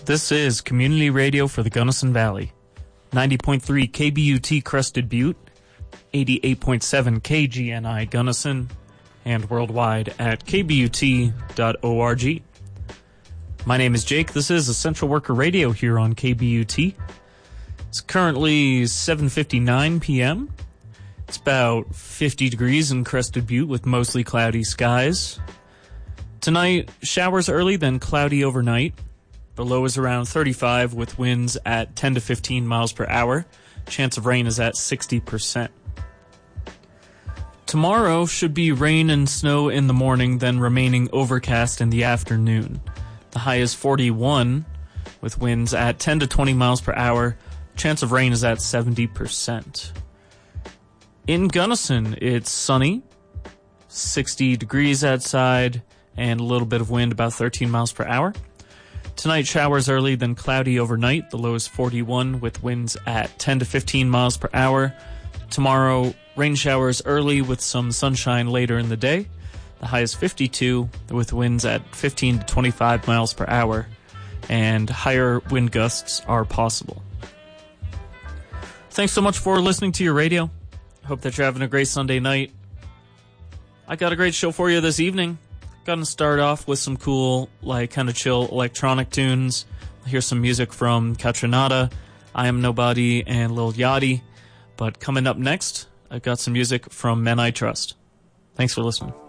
This is Community Radio for the Gunnison Valley. 90.3 KBUT Crested Butte, 88.7 KGNI Gunnison, and worldwide at kbut.org. My name is Jake. This is Essential Worker Radio here on KBUT. It's currently 7:59 p.m. It's about 50 degrees in Crested Butte with mostly cloudy skies. Tonight, showers early, then cloudy overnight. The low is around 35 with winds at 10 to 15 miles per hour. Chance of rain is at 60%. Tomorrow should be rain and snow in the morning, then remaining overcast in the afternoon. The high is 41 with winds at 10 to 20 miles per hour. Chance of rain is at 70%. In Gunnison, it's sunny, 60 degrees outside, and a little bit of wind, about 13 miles per hour. Tonight, showers early, then cloudy overnight. The low is 41 with winds at 10 to 15 miles per hour. Tomorrow, rain showers early with some sunshine later in the day. The high is 52 with winds at 15 to 25 miles per hour, and higher wind gusts are possible. Thanks so much for listening to your radio. Hope that you're having a great Sunday night. I got a great show for you this evening. Gonna start off with some cool, kind of chill electronic tunes. Here's some music from Katrinata, I Am Nobody, and Lil Yachty. But coming up next, I've got some music from Men I Trust. Thanks for listening.